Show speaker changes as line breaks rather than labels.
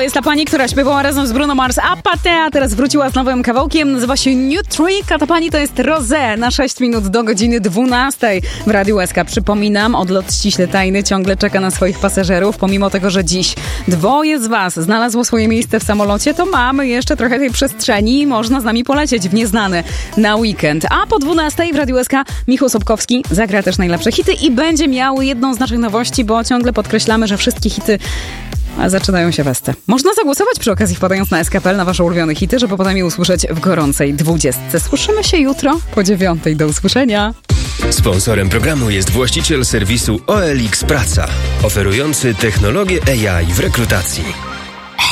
jest ta pani, która śpiewała razem z Bruno Mars Apathy, a teraz wróciła z nowym kawałkiem, nazywa się New Trick, a ta pani to jest Rosé na 6 minut do godziny 12 w Radiu SK. Przypominam, odlot ściśle tajny ciągle czeka na swoich pasażerów, pomimo tego, że dziś 2 z was znalazło swoje miejsce w samolocie, to mamy jeszcze trochę tej przestrzeni i można z nami polecieć w nieznane na weekend. A po 12 w Radiu SK Michał Sobkowski zagra też najlepsze hity i będzie miał jedną z naszych nowości, bo ciągle podkreślamy, że wszystkie hity zaczynają się w ST. Można zagłosować przy okazji wpadając na SK.pl na wasze ulubione hity, żeby potem je usłyszeć w gorącej 20. Słyszymy się jutro po 9. Do usłyszenia.
Sponsorem programu jest właściciel serwisu OLX Praca, oferujący technologię AI w rekrutacji.